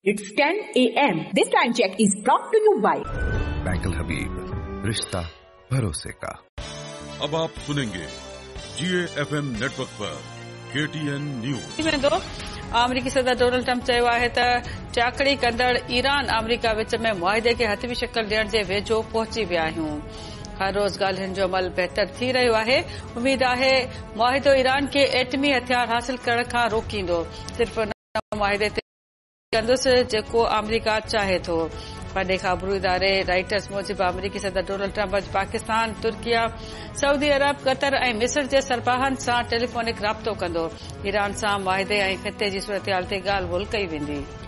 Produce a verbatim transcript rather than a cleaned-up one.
It's ten a m This time check is brought to you by bank अल हबीब, रिश्ता भरोसे का। अब आप सुनेंगे जीए एफएम नेटवर्क पर केटीएन न्यूज़। अमरीकी सदर डोनाल्ड ट्रंप चयो आहे त चाकड़ी कंदड़ ईरान अमरीका विच में मुआहिदे खे हथवी शक्ल ॾियण जे वेझो पहुची विया आहियूं। हर रोज़ ॻाल्हियुनि जो अमल बहितर थी रहियो आहे। उमीद आहे मुआहिदो ईरान खे एटमी हथियार हासिल करण खां रोकींदो। सिर्फ़ मुआहिदे ते कंदुसि जेको अमरीका चाहे थो। वॾे ख़बरू इदारे राइटर्स मूजिबि अमरीकी सदर डोनाल्ड ट्रंप अॼु पाकिस्तान, तुर्किया, सऊदी अरब, कतर ऐं मिस्र जे सरबराहनि सां टेलीफोनिक राब्तो कंदो। ईरान सां मुआहिदे ऐं ख़िते जी सूरतहाल ते ॻाल्हि ॿोल्हि कई वेंदी।